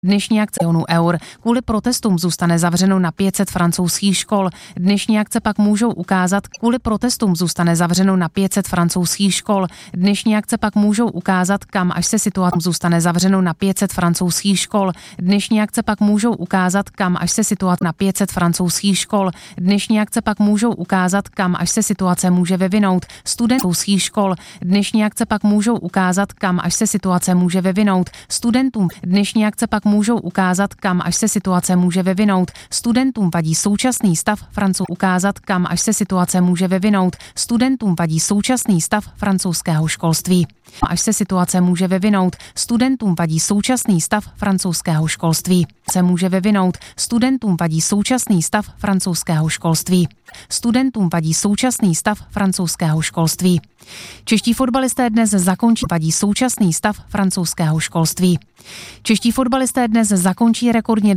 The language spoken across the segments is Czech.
Dnešní akce €1 kvůli protestům zůstane zavřeno na 500 francouzských škol. Dnešní akce pak můžou ukázat, kvůli protestům zůstane zavřeno na 500 francouzských škol. Dnešní akce pak můžou ukázat, kam až se situace zůstane zavřeno na 500 francouzských škol. Dnešní akce pak můžou ukázat, kam až se situace na 500 francouzských škol. Dnešní akce pak můžou ukázat, kam až se situace může vyvinout. Studentských škol. Dnešní akce pak můžou ukázat, kam až se situace může vyvinout. Studentům. Dnešní akce pak můžou ukázat, kam až se situace může vyvinout. Studentům vadí současný stav ukázat, kam až se situace může vyvinout. Studentům vadí současný stav francouzského školství. Až se situace může vyvinout. Studentům vadí současný stav francouzského školství. Se může vyvinout. Studentům vadí současný stav francouzského školství. Studentům vadí současný stav francouzského školství. Čeští fotbalisté dnes zakončí vadí současný stav francouzského školství. Čeští fotbalisté dnes zakončí rekordně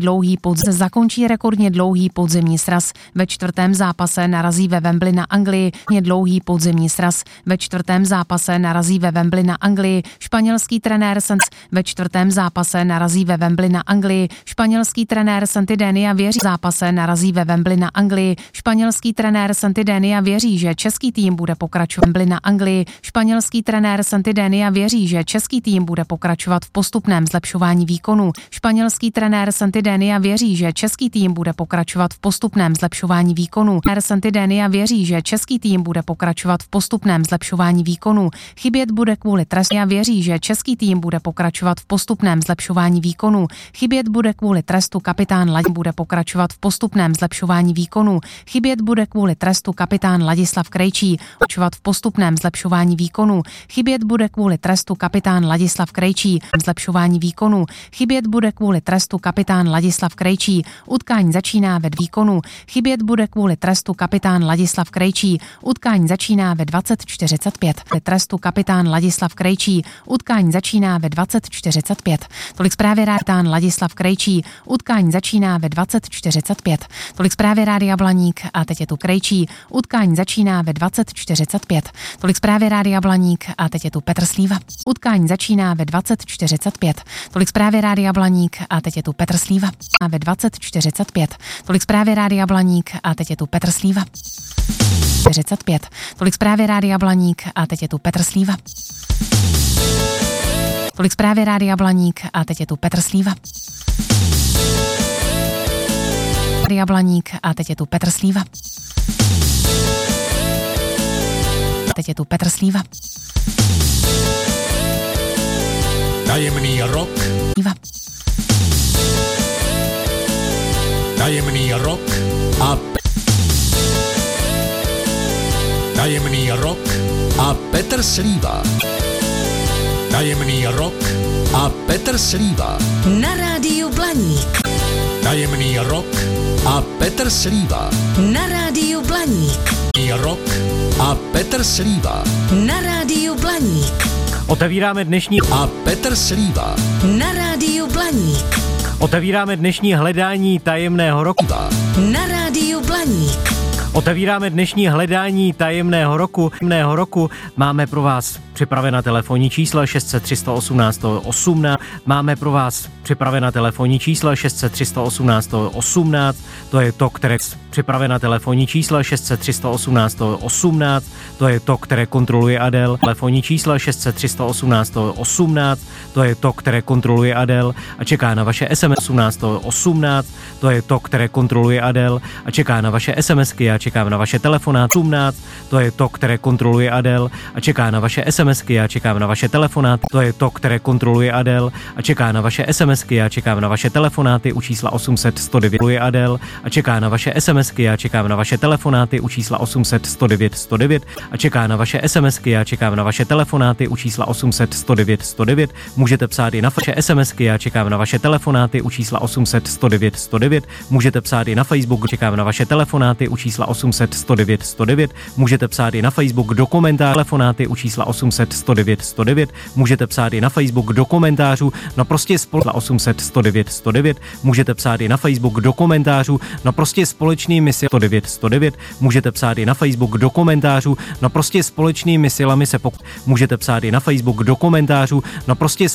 dlouhý podzimní sraz. Ve čtvrtém zápase narazí ve Wembley na Anglii. Dlouhý podzimní sraz. Ve čtvrtém zápase narazí ve Wembley na Anglii. Španělský trenér ve čtvrtém zápase narazí ve Wembley na Anglii. Španělský trenér Santidénia věří zápase narazí ve Wembley na Anglii. Španělský trenér Santidénia věří, že český tým bude pokračovat Wembley na Anglii. Španělský trenér Santidénia věří, že český tým bude pokračovat v postupném zlepšování výkonu. Španělský trenér Santidénia věří, že český tým bude pokračovat v postupném zlepšování výkonu. Santidénia věří, že český tým bude pokračovat v postupném zlepšování výkonu. Chybět bude kvůli trestu. Věří, že český tým bude pokračovat v postupném zlepšování výkonu. Chybět bude kvůli trestu kapitán bude pokračovat v postupném zlepšování výkonu. Chybět bude kvůli trestu kapitán Ladislav Krejčí pokračovat v postupném zlepšování výkonu. Chybět bude kvůli trestu kapitán Ladislav Krejčí zlepšování výkonu. Chybět bude kvůli trestu kapitán Ladislav Krejčí. Utkání začíná ve výkonu. Chybět bude kvůli trestu kapitán Ladislav Krejčí. Utkání začíná ve 20:45. Trestu kapitán Ladislav Krejčí. Utkání začíná ve 20:45. Tolik zprávy kapitán Ladislav Krejčí. Utkání začíná ve 20:45. Tolik zprávy Rádia Blaník a teď je tu Krejčí. Utkání začíná ve 20:45. Tolik zprávy Rádia Blaník a teď je tu Petr Slíva. Utkání začíná ve 20:45. Tolik zprávy Rádia Blaník a teď je tu Petr Slíva. A ve 20:45. Tolik zprávy Rádia Blaník a teď je tu Petr Slíva. 45. Tolik zprávy Rádia Blaník a teď je tu Petr Slíva. Tolik zprávy Rádia Blaník a teď je tu Petr Slíva. Rádia Blaník a teď je tu Petr Slíva. Teď je tu Petr Slíva. Tajemný rok. Tajemný rok a Tajemný rok a Petr Slíva. Tajemný rok a Petr Slíva. Na rádiu Blaník. Tajemný rok a Petr Slíva. Na rádiu Blaník. Tajemný rok a Petr Slíva. Na rádiu Blaník. Otevíráme dnešní a Petr Slíva. Na rádiu Blaník. Otevíráme dnešní hledání tajemného roku. Na rádiu Blaník. Otevíráme dnešní hledání tajemného roku. Máme pro vás připravena telefonní čísla 600 318 18. Máme pro vás připravena telefonní čísla 600 318 18. To je to, které připravena telefonní čísla 600 318 18. To je to, které kontroluje Adel. Telefonní čísla 600 318 18. To je to, které kontroluje Adel a čeká na vaše SMS 18 18. To je to, které kontroluje Adel a čeká na vaše SMSky a čekám na vaše telefonáty 18. To je to, které kontroluje Adel a čeká na vaše SMSky a čekám na vaše telefonáty. To je to, které kontroluje Adel a čeká na vaše SMSky a čekám na vaše telefonáty u čísla 800 109 Adel a čeká na vaše SMSky a čekám na vaše telefonáty u čísla 800 109 109 a čeká na vaše SMSky a čekám na vaše telefonáty u čísla 800 109 109. Můžete psát i na vaše SMSky a čekám na vaše telefonáty u čísla 800 109 109. Můžete psát i na Facebook, čekám na vaše telefonáty u čísla 800 109 109. Můžete psát i na Facebook do komentářů telefonáty u čísla 800 109 109. Můžete psát i na Facebook do komentářů, no prostě 800 109 109. Můžete psát i na Facebook do komentářů, no prostě společnými silami 109 109. Můžete psát i na Facebook do komentářů, no prostě společnými silami se můžete psát i na Facebook do komentářů, no prostě